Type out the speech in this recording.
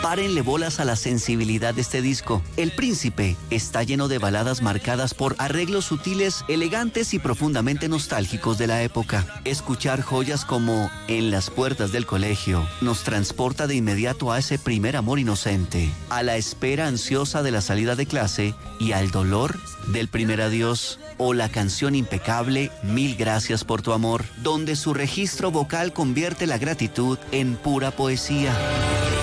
Párenle bolas a la sensibilidad de este disco. El Príncipe está lleno de baladas marcadas por arreglos sutiles, elegantes y profundamente nostálgicos de la época. Escuchar joyas como En las puertas del colegio nos transporta de inmediato a ese primer amor inocente, a la espera ansiosa de la salida de clase y al dolor del primer adiós. O la canción impecable Mil gracias por tu amor, donde su registro vocal convierte la gratitud en pura poesía.